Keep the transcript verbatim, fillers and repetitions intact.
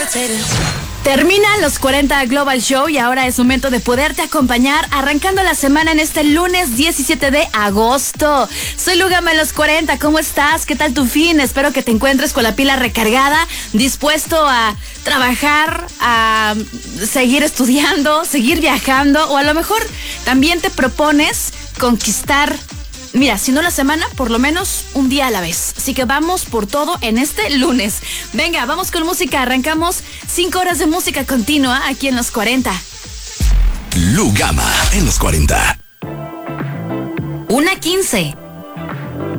Terminan los cuarenta Global Show y ahora es momento de poderte acompañar arrancando la semana en este lunes diecisiete de agosto. Soy Lu Gama en los cuarenta, ¿cómo estás? ¿Qué tal tu fin? Espero que te encuentres con la pila recargada, dispuesto a trabajar, a seguir estudiando, seguir viajando, o a lo mejor también te propones conquistar, mira, si no la semana, por lo menos un día a la vez. Así que vamos por todo en este lunes. Venga, vamos con música. Arrancamos cinco horas de música continua aquí en los cuarenta. Lu Gama en los cuarenta. Una quince.